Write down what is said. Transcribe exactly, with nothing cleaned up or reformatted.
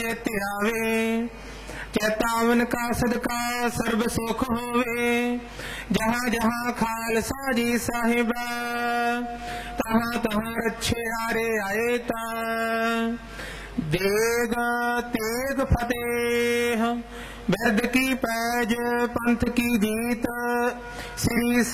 ਧਿਆਵੇ। ਚੇਤਾਵਨ ਕਾ ਸਦਕਾ ਸਰਬ ਸੁਖ ਹੋਵੇ। ਜਹਾਂ ਜਹਾਂ ਖਾਲਸਾ ਜੀ ਸਾਹਿਬਾ ਤਹਾਂ ਤਹਾਂ ਰੱਛੇ ਹਾਰੇ ਆਏ ਤਾ। ਦੇਗ ਤੇਗ ਫਤਿਹ ਬਿਰਦ ਕੀ ਪੈਜ ਪੰਥ ਕੀ ਜੀਤ। ਸ੍ਰੀ